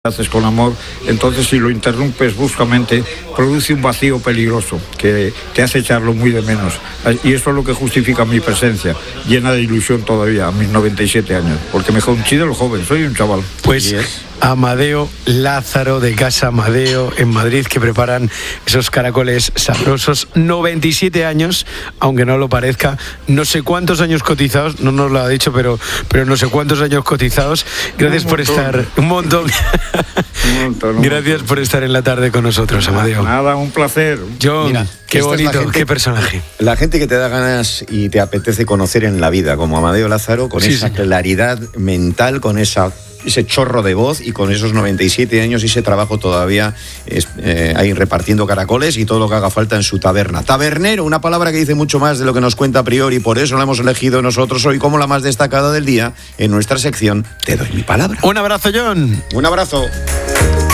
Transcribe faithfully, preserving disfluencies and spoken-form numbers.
haces con amor, entonces si lo interrumpes bruscamente produce un vacío peligroso que te hace echarlo muy de menos, y eso es lo que justifica mi presencia llena de ilusión todavía a mis noventa y siete años, porque me considero joven, soy un chaval. Pues Amadeo Lázaro de Casa Amadeo en Madrid, que preparan esos caracoles sabrosos. Noventa y siete años, aunque no lo parezca, no sé cuántos años cotizados, no nos lo ha dicho, pero, pero no sé cuántos años cotizados. Gracias por estar, un montón. Un montón, un Gracias montón. por estar en la tarde con nosotros, Amadeo. Nada, un placer. John, Mira, qué esta es la bonito, gente- qué personaje. La gente que te da ganas y te apetece conocer en la vida, como Amadeo Lázaro, con Sí, esa señor. claridad mental, con esa ese chorro de voz y con esos noventa y siete años y ese trabajo todavía es, eh, ahí repartiendo caracoles y todo lo que haga falta en su taberna. Tabernero, una palabra que dice mucho más de lo que nos cuenta a priori, por eso la hemos elegido nosotros hoy como la más destacada del día en nuestra sección Te doy mi palabra. Un abrazo, John. Un abrazo.